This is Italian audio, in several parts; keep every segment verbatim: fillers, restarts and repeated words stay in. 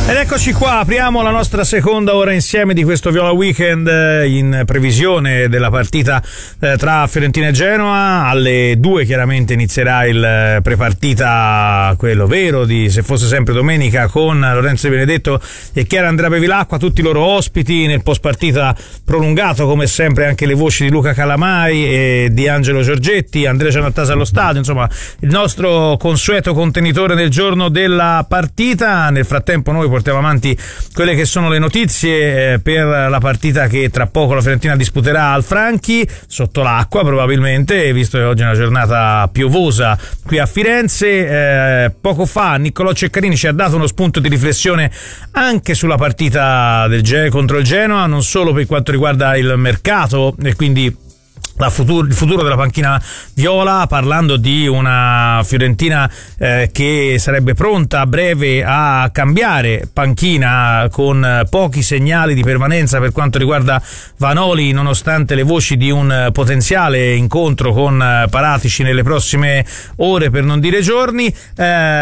Ed eccoci qua, apriamo la nostra seconda ora insieme di questo Viola Weekend in previsione della partita tra Fiorentina e Genoa. Alle due chiaramente inizierà il prepartita, quello vero di Se fosse sempre domenica, con Lorenzo Benedetto e Chiara Andrea Bevilacqua, tutti i loro ospiti. Nel post partita prolungato come sempre anche le voci di Luca Calamai e di Angelo Giorgetti, Andrea Giannattasa allo stadio, insomma il nostro consueto contenitore nel giorno della partita. Nel frattempo noi portiamo avanti quelle che sono le notizie eh, per la partita che tra poco la Fiorentina disputerà al Franchi, sotto l'acqua probabilmente, visto che oggi è una giornata piovosa qui a Firenze. Eh, poco fa Niccolò Ceccarini ci ha dato uno spunto di riflessione anche sulla partita del Ge- contro il Genoa, non solo per quanto riguarda il mercato e quindi La futuro, il futuro della panchina viola, parlando di una Fiorentina eh, che sarebbe pronta a breve a cambiare panchina, con pochi segnali di permanenza per quanto riguarda Vanoli, nonostante le voci di un potenziale incontro con Paratici nelle prossime ore, per non dire giorni. Eh,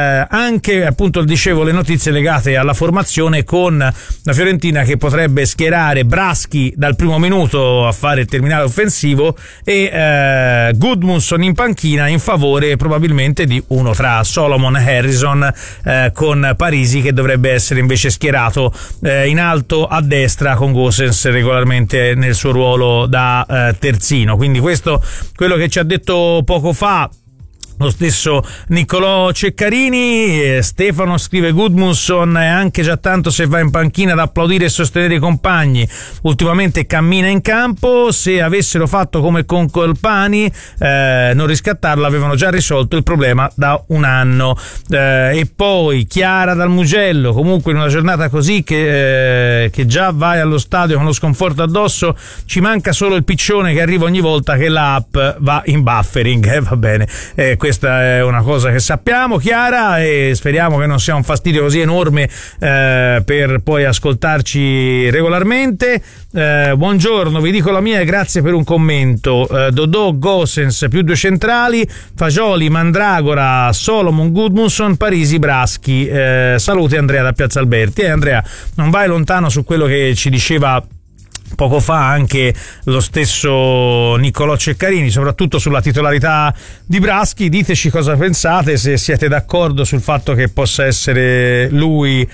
anche appunto dicevo le notizie legate alla formazione, con la Fiorentina che potrebbe schierare Braschi dal primo minuto a fare il terminale offensivo e eh, Gudmundsson in panchina in favore probabilmente di uno tra Solomon e Harrison, eh, con Parisi che dovrebbe essere invece schierato eh, in alto a destra, con Gosens regolarmente nel suo ruolo da eh, terzino. Quindi questo quello che ci ha detto poco fa lo stesso Niccolò Ceccarini. eh, Stefano scrive: Gudmundsson è anche già tanto se va in panchina ad applaudire e sostenere i compagni, ultimamente cammina in campo, se avessero fatto come con Colpani eh, non riscattarlo avevano già risolto il problema da un anno. Eh, e poi Chiara dal Mugello: comunque in una giornata così che, eh, che già vai allo stadio con lo sconforto addosso, ci manca solo il piccione che arriva ogni volta che l'app va in buffering. Eh, va bene, eh, questa è una cosa che sappiamo, Chiara, e speriamo che non sia un fastidio così enorme eh, per poi ascoltarci regolarmente. Eh, buongiorno, vi dico la mia e grazie per un commento. eh, Dodò, Gosens più due centrali, Fagioli, Mandragora, Solomon, Gudmundsson, Parisi, Braschi. eh, saluti Andrea da Piazza Alberti. E eh, Andrea, non vai lontano su quello che ci diceva poco fa anche lo stesso Niccolò Ceccarini, soprattutto sulla titolarità di Braschi. Diteci cosa pensate, se siete d'accordo sul fatto che possa essere lui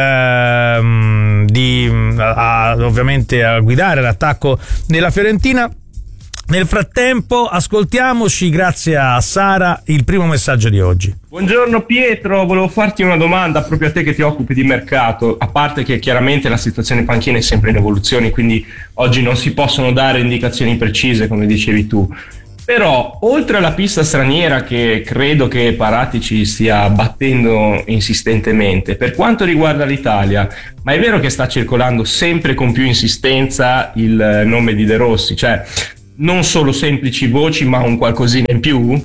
ehm, di, a, a, ovviamente a guidare l'attacco della Fiorentina. Nel frattempo ascoltiamoci, grazie a Sara, il primo messaggio di oggi. Buongiorno Pietro, volevo farti una domanda proprio a te che ti occupi di mercato, a parte che chiaramente la situazione in panchina è sempre in evoluzione, quindi oggi non si possono dare indicazioni precise come dicevi tu, però oltre alla pista straniera che credo che Paratici stia battendo insistentemente, per quanto riguarda l'Italia, ma è vero che sta circolando sempre con più insistenza il nome di De Rossi, cioè non solo semplici voci ma un qualcosina in più?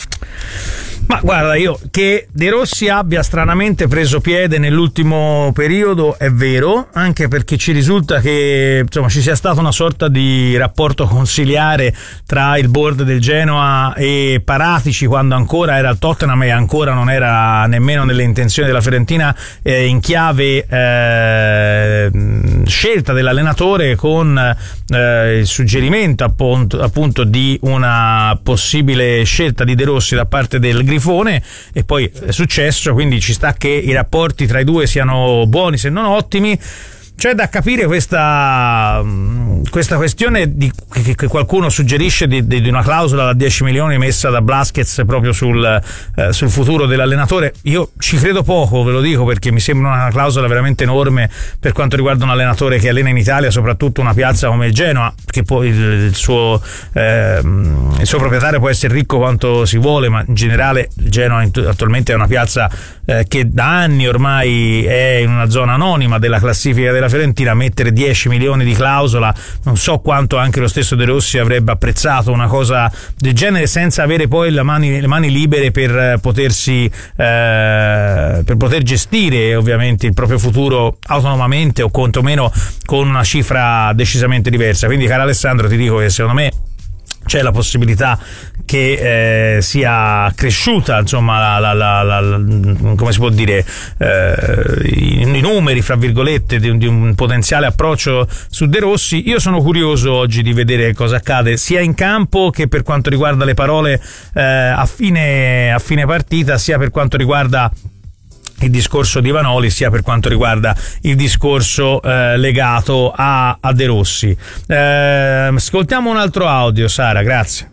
Ma guarda, io che De Rossi abbia stranamente preso piede nell'ultimo periodo è vero, anche perché ci risulta che insomma ci sia stata una sorta di rapporto consiliare tra il board del Genoa e Paratici quando ancora era al Tottenham e ancora non era nemmeno nelle intenzioni della Fiorentina, eh, in chiave eh, scelta dell'allenatore, con eh, il suggerimento appunto, appunto di una possibile scelta di De Rossi da parte del Grifone, e poi è successo, quindi ci sta che i rapporti tra i due siano buoni se non ottimi. C'è da capire questa questa questione di, che, che qualcuno suggerisce di, di una clausola da dieci milioni messa da Blaskets proprio sul, eh, sul futuro dell'allenatore. Io ci credo poco, ve lo dico, perché mi sembra una clausola veramente enorme per quanto riguarda un allenatore che allena in Italia, soprattutto una piazza come il Genoa, che poi il, il suo eh, il suo proprietario può essere ricco quanto si vuole, ma in generale il Genoa attualmente è una piazza eh, che da anni ormai è in una zona anonima della classifica della Fiorentina. Mettere dieci milioni di clausola, non so quanto anche lo stesso De Rossi avrebbe apprezzato una cosa del genere, senza avere poi le mani, le mani libere per potersi eh, per poter gestire ovviamente il proprio futuro autonomamente, o quantomeno con una cifra decisamente diversa. Quindi, caro Alessandro, ti dico che secondo me c'è la possibilità che eh, sia cresciuta, insomma, la, la, la, la, come si può dire, eh, i, i numeri, fra virgolette, di, di un potenziale approccio su De Rossi. Io sono curioso oggi di vedere cosa accade sia in campo che per quanto riguarda le parole eh, a fine a fine partita, sia per quanto riguarda il discorso di Vanoli, sia per quanto riguarda il discorso eh, legato a, a De Rossi. Eh, ascoltiamo un altro audio, Sara, grazie.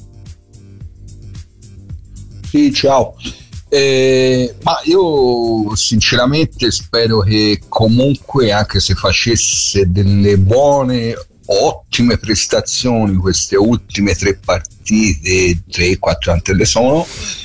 Sì, ciao. Eh, ma io sinceramente spero che comunque, anche se facesse delle buone, ottime prestazioni queste ultime tre partite, tre quattro ante le sono,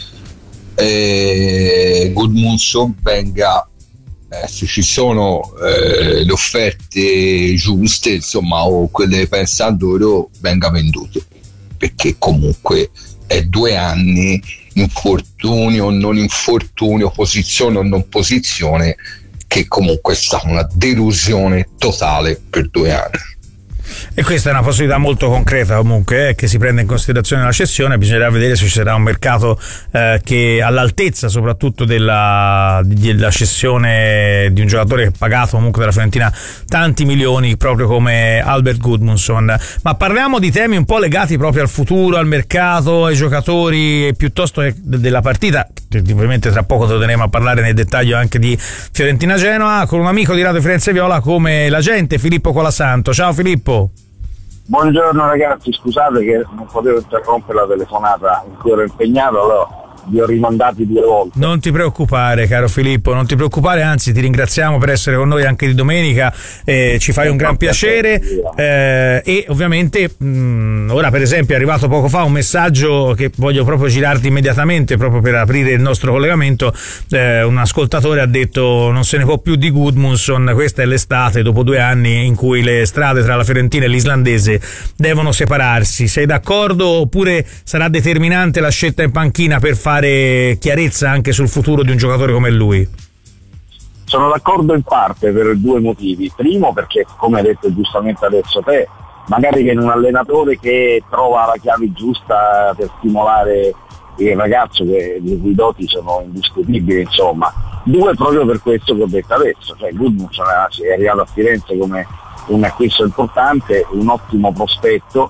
eh, Gudmundsson venga, eh, se ci sono eh, le offerte giuste, insomma, o quelle pensando loro, venga venduto, perché comunque è due anni, infortunio o non infortunio, posizione o non posizione, che comunque è stata una delusione totale per due anni. E questa è una possibilità molto concreta comunque eh, che si prende in considerazione la cessione. Bisognerà vedere se ci sarà un mercato eh, che all'altezza soprattutto della, della cessione di un giocatore pagato comunque dalla Fiorentina tanti milioni, proprio come Albert Gudmundsson. Ma parliamo di temi un po' legati proprio al futuro, al mercato, ai giocatori, piuttosto che della partita. Ovviamente tra poco torneremo a parlare nel dettaglio anche di Fiorentina-Genoa con un amico di Radio Firenze Viola come l'agente Filippo Colasanto. Ciao Filippo. Buongiorno ragazzi, scusate che non potevo interrompere la telefonata in cui ero impegnato, allora vi ho rimandati due volte. Non ti preoccupare caro Filippo, non ti preoccupare, anzi ti ringraziamo per essere con noi anche di domenica, eh, ci fai un gran piacere eh, e ovviamente mh, ora per esempio è arrivato poco fa un messaggio che voglio proprio girarti immediatamente proprio per aprire il nostro collegamento. Eh, un ascoltatore ha detto non se ne può più di Gudmundsson, questa è l'estate dopo due anni in cui le strade tra la Fiorentina e l'islandese devono separarsi. Sei d'accordo oppure sarà determinante la scelta in panchina per fare chiarezza anche sul futuro di un giocatore come lui? Sono d'accordo in parte per due motivi. Primo, perché come hai detto giustamente adesso te, magari che in un allenatore che trova la chiave giusta per stimolare il ragazzo, che le cui doti sono indiscutibili, insomma. Due, proprio per questo che ho detto adesso, cioè Gudmundsson è arrivato a Firenze come un acquisto importante, un ottimo prospetto,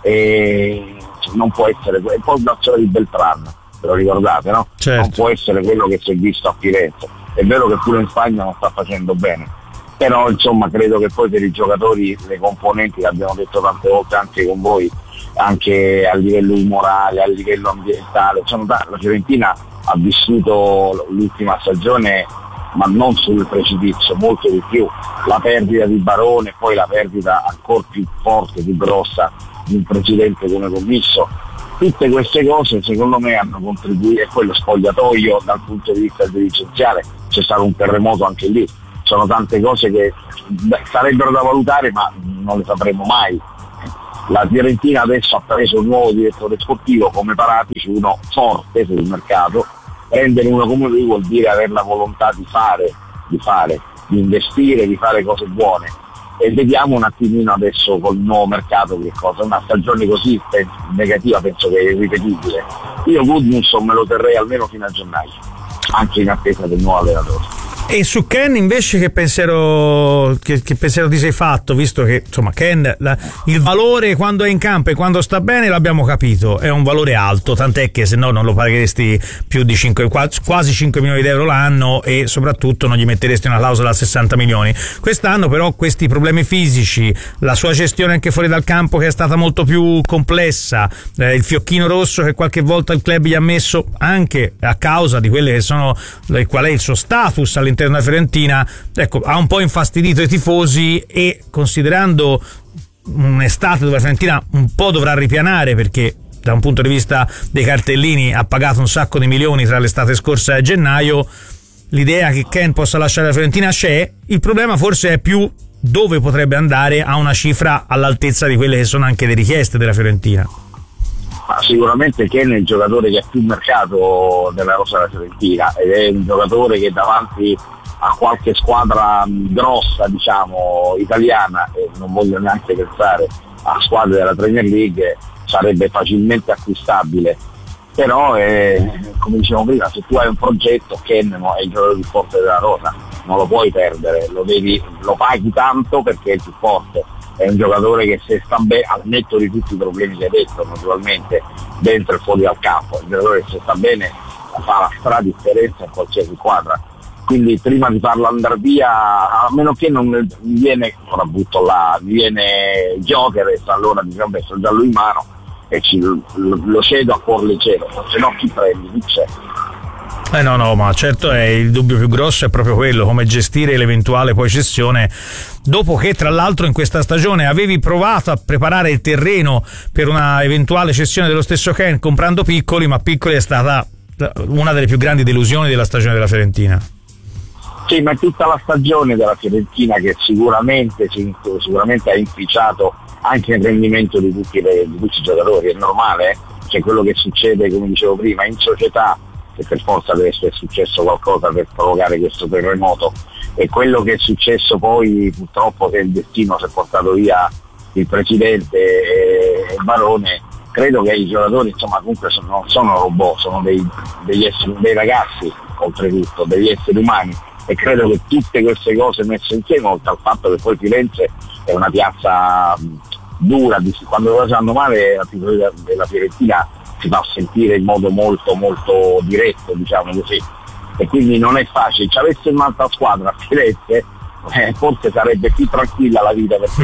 e non può essere un po' il d'azione di Beltran, ve lo ricordate, no? Certo. Non può essere quello che si è visto a Firenze. È vero che pure in Spagna non sta facendo bene, però insomma credo che poi per i giocatori le componenti, l'abbiamo detto tante volte anche con voi, anche a livello umorale, a livello ambientale, sono t- la Fiorentina ha vissuto l'ultima stagione, ma non sul precipizio, molto di più, la perdita di Barone e poi la perdita ancora più forte, più grossa di un presidente come Commisso. Tutte queste cose secondo me hanno contribuito, e poi lo spogliatoio dal punto di vista dirigenziale, c'è stato un terremoto anche lì, sono tante cose che beh, sarebbero da valutare ma non le sapremo mai. La Fiorentina adesso ha preso un nuovo direttore sportivo come Paratici, uno forte sul mercato. Prendere uno come lui vuol dire avere la volontà di fare, di fare, di investire, di fare cose buone. E vediamo un attimino adesso col nuovo mercato che cosa. Una stagione così negativa penso che è irripetibile. Io Gudmundsson me lo terrei almeno fino a gennaio, anche in attesa del nuovo allenatore. E su Ken invece che pensiero che, che pensiero ti sei fatto, visto che insomma Ken la, il valore quando è in campo e quando sta bene l'abbiamo capito, è un valore alto, tant'è che se no non lo pagheresti più di cinque, quasi cinque milioni di euro l'anno e soprattutto non gli metteresti una clausola a sessanta milioni. Quest'anno però questi problemi fisici, la sua gestione anche fuori dal campo che è stata molto più complessa, eh, il fiocchino rosso che qualche volta il club gli ha messo anche a causa di quelle che sono qual è il suo status all'interno della Fiorentina, ecco, ha un po' infastidito i tifosi e considerando un'estate dove la Fiorentina un po' dovrà ripianare perché da un punto di vista dei cartellini ha pagato un sacco di milioni tra l'estate scorsa e gennaio, l'idea che Ken possa lasciare la Fiorentina c'è, il problema forse è più dove potrebbe andare a una cifra all'altezza di quelle che sono anche le richieste della Fiorentina. Ma sicuramente Ken è il giocatore che ha più mercato della rosa della Fiorentina ed è un giocatore che davanti a qualche squadra grossa, diciamo, italiana, e non voglio neanche pensare a squadre della Premier League, sarebbe facilmente acquistabile, però eh, come dicevo prima, se tu hai un progetto, Ken è il giocatore più forte della rosa, non lo puoi perdere, lo devi, lo paghi tanto perché è il più forte, è un giocatore che se sta bene, al netto di tutti i problemi che hai detto naturalmente dentro e fuori dal campo, è un giocatore che se sta bene fa la stra differenza in qualsiasi squadra, quindi prima di farlo andare via, a meno che non mi viene, ora butto là, mi viene Joker e allora diciamo beh, sono già lui in mano e ci, lo, lo cedo a cuor leggero, se no chi prendi, chi c'è? Eh no, no, ma certo è il dubbio più grosso è proprio quello, come gestire l'eventuale poi cessione, dopo che tra l'altro in questa stagione avevi provato a preparare il terreno per una eventuale cessione dello stesso Ken comprando Piccoli, ma Piccoli è stata una delle più grandi delusioni della stagione della Fiorentina. Sì, ma è tutta la stagione della Fiorentina che sicuramente, sicuramente ha inficiato anche il rendimento di tutti, le, di tutti i giocatori, è normale, eh? C'è quello che succede, come dicevo prima, in società, che per forza deve essere successo qualcosa per provocare questo terremoto, e quello che è successo poi purtroppo, che il destino si è portato via il presidente e il barone. Credo che i giocatori insomma comunque sono, non sono robot, sono dei, degli esseri, dei ragazzi oltretutto, degli esseri umani, e credo che tutte queste cose messe insieme, oltre al fatto che poi Firenze è una piazza dura, quando le cose vanno male la tifoseria della Fiorentina si fa sentire in modo molto molto diretto, diciamo così, e quindi non è facile. Se avesse un'altra squadra a Firenze eh, forse sarebbe più tranquilla la vita, perché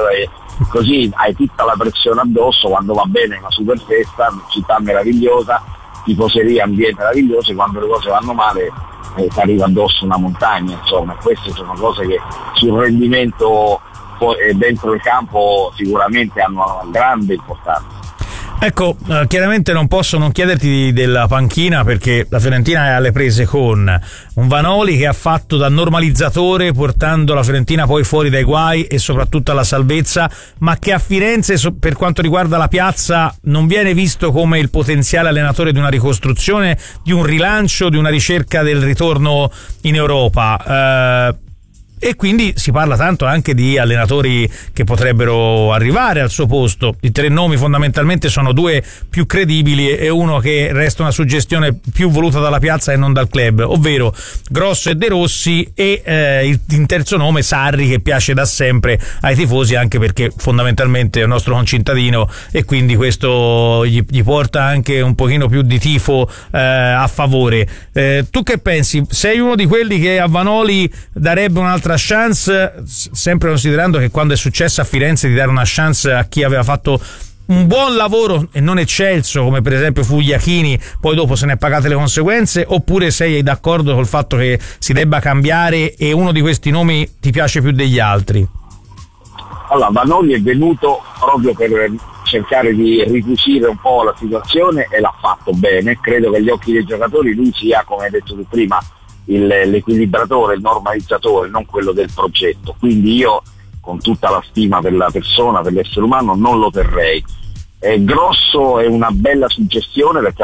così hai tutta la pressione addosso, quando va bene una super festa, città meravigliosa, tifoseria, ambiente meraviglioso, e quando le cose vanno male eh, ti arriva addosso una montagna, insomma. Queste sono cose che sul rendimento eh, dentro il campo sicuramente hanno una grande importanza. Ecco, eh, chiaramente non posso non chiederti della panchina, perché la Fiorentina è alle prese con un Vanoli che ha fatto da normalizzatore portando la Fiorentina poi fuori dai guai e soprattutto alla salvezza, ma che a Firenze per quanto riguarda la piazza non viene visto come il potenziale allenatore di una ricostruzione, di un rilancio, di una ricerca del ritorno in Europa. Eh, E quindi si parla tanto anche di allenatori che potrebbero arrivare al suo posto. I tre nomi fondamentalmente sono due più credibili e uno che resta una suggestione più voluta dalla piazza e non dal club, ovvero Grosso e De Rossi, e eh, il, in terzo nome Sarri, che piace da sempre ai tifosi anche perché fondamentalmente è un nostro concittadino e quindi questo gli, gli porta anche un pochino più di tifo eh, a favore. Eh, tu che pensi? Sei uno di quelli che a Vanoli darebbe un'altra chance, sempre considerando che quando è successo a Firenze di dare una chance a chi aveva fatto un buon lavoro e non eccelso, come per esempio fu Iachini, poi dopo se ne è pagate le conseguenze, oppure sei d'accordo col fatto che si debba cambiare e uno di questi nomi ti piace più degli altri? Allora, Vanoli è venuto proprio per cercare di ricucire un po' la situazione e l'ha fatto bene. Credo che agli occhi dei giocatori lui sia, come hai detto tu prima, Il, l'equilibratore, il normalizzatore, non quello del progetto. Quindi io, con tutta la stima per la persona, per l'essere umano, non lo terrei. Eh, Grosso è una bella suggestione perché